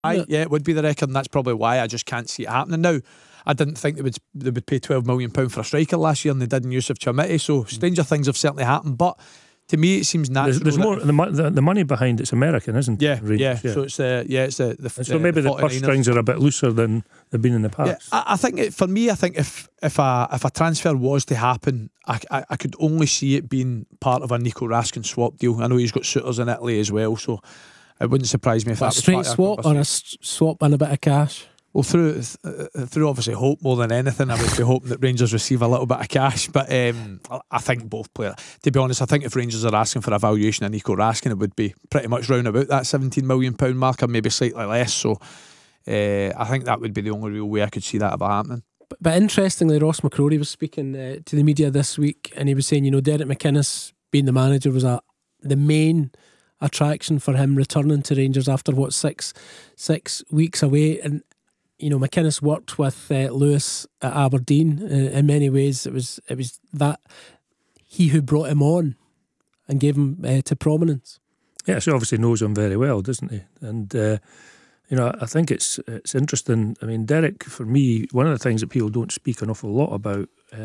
Yeah, it would be the record, and that's probably why I just can't see it happening now. I didn't think they would pay £12 million for a striker last year, and they did in Yusuf Chamiti. So stranger things have certainly happened, but to me it seems natural. There's more the money behind it's American, isn't it? Yeah. So it's so maybe the purse strings are a bit looser than they've been in the past. Yeah, I think for me, I think if a transfer was to happen, I could only see it being part of a Nico Raskin swap deal. I know he's got suitors in Italy as well, so it wouldn't surprise me if that was straight swap or a swap and a bit of cash. Well, through obviously hope more than anything, I would be hoping that Rangers receive a little bit of cash. But I think both players. To be honest, I think if Rangers are asking for a valuation of Nico Raskin, it would be pretty much round about that £17 million mark, or maybe slightly less. So I think that would be the only real way I could see that ever happening. But interestingly, Ross McCrory was speaking to the media this week, and he was saying, Derek McInnes being the manager was the main attraction for him returning to Rangers after 6 weeks away. And McInnes worked with Lewis at Aberdeen. In many ways, it was that he who brought him on and gave him to prominence. Yeah, so obviously knows him very well, doesn't he? And I think it's interesting. I mean, Derek, for me, one of the things that people don't speak an awful lot about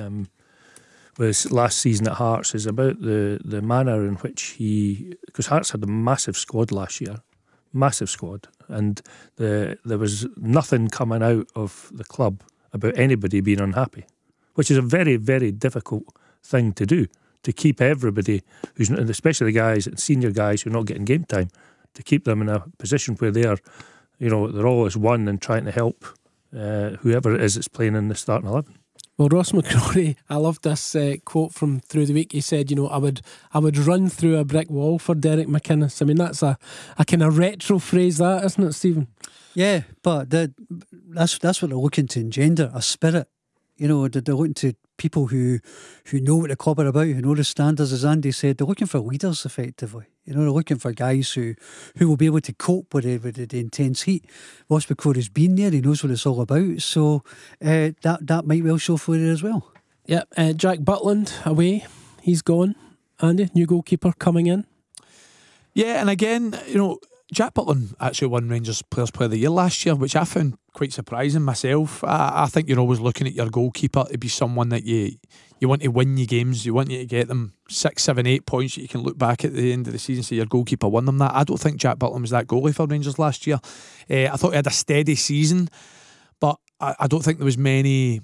was last season at Hearts is about the manner in which because Hearts had a massive squad last year. Massive squad, and there was nothing coming out of the club about anybody being unhappy, which is a very, very difficult thing to do, to keep everybody especially the guys, senior guys who are not getting game time, to keep them in a position where they're all as one and trying to help whoever it is that's playing in the starting 11. Well, Ross McCrory, I loved this quote from through the week. He said, I would run through a brick wall for Derek McInnes. I mean, that's a kind of retro phrase, that, isn't it, Stephen? Yeah, but that's what they're looking to engender, a spirit. They're looking to people who know what the club are about, who know the standards, as Andy said. They're looking for leaders, effectively. They're looking for guys who will be able to cope with the intense heat. Ross McCrory's been there, he knows what it's all about, so that might well show for it as well. Yeah, Jack Butland away, he's gone. Andy, new goalkeeper coming in. Yeah, and again, Jack Butland actually won Rangers Players Player of the Year last year, which I found quite surprising myself. I think you're always looking at your goalkeeper to be someone that you want to win your games, you want you to get them 6, 7, 8 points that you can look back at the end of the season and say your goalkeeper won them that. I don't think Jack Butland was that goalie for Rangers last year. I thought he had a steady season, but I don't think there was many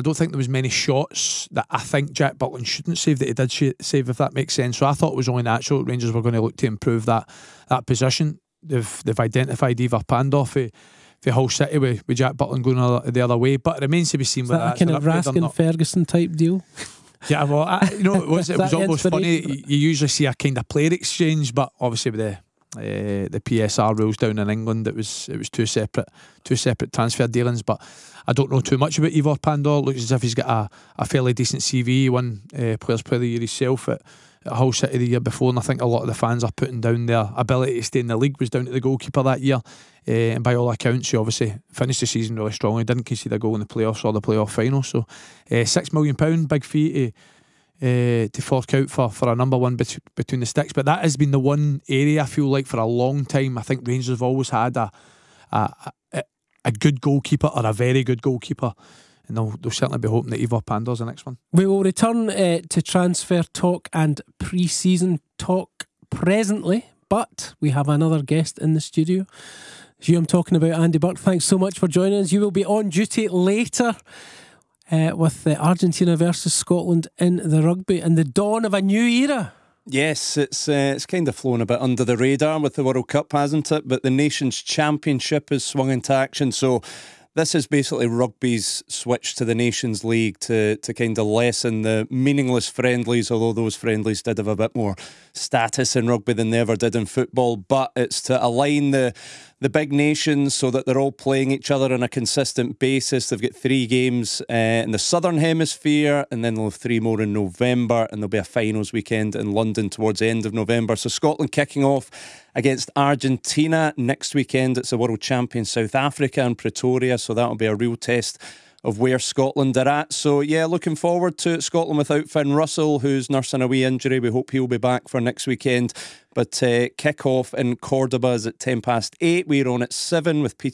shots that I think Jack Butland shouldn't save that he did save, if that makes sense. So I thought it was only natural that Rangers were going to look to improve that position. They've identified Ivar Pandov for Hull City with Jack Butland going the other way, but it remains to be seen. Is that a kind of Raskin Ferguson type deal? Yeah, well, it was almost funny. You usually see a kind of player exchange, but obviously with the PSR rules down in England, it was two separate transfer dealings. But I don't know too much about Ivar Pandov. Looks as if he's got a fairly decent CV. He won Players Player of the Year himself at Hull City the year before, and I think a lot of the fans are putting down their ability to stay in the league was down to the goalkeeper that year. And by all accounts, he obviously finished the season really strongly. Didn't concede a goal in the playoffs or the playoff final. So £6 million, big fee to fork out for a number one between the sticks. But that has been the one area I feel like for a long time. I think Rangers have always had a good goalkeeper or a very good goalkeeper. And they'll certainly be hoping that Ivar Pandov's the next one. We will return to transfer talk and pre-season talk presently, but we have another guest in the studio. You I'm talking about, Andy Burke. Thanks so much for joining us. You will be on duty later with Argentina versus Scotland in the rugby and the dawn of a new era. Yes, it's kind of flown a bit under the radar with the World Cup, hasn't it? But the Nations Championship has swung into action, so this is basically rugby's switch to the Nations League to kind of lessen the meaningless friendlies, although those friendlies did have a bit more status in rugby than they ever did in football. But it's to align the big nations so that they're all playing each other on a consistent basis. They've got 3 games in the Southern Hemisphere, and then they'll have 3 more in November, and there'll be a finals weekend in London towards the end of November. So Scotland kicking off against Argentina next weekend. It's the world champion South Africa in Pretoria, so that'll be a real test of where Scotland are at. So yeah, looking forward to Scotland without Finn Russell, who's nursing a wee injury. We hope he'll be back for next weekend. But kick-off in Cordoba is at 8:10. We're on at 7 with Peter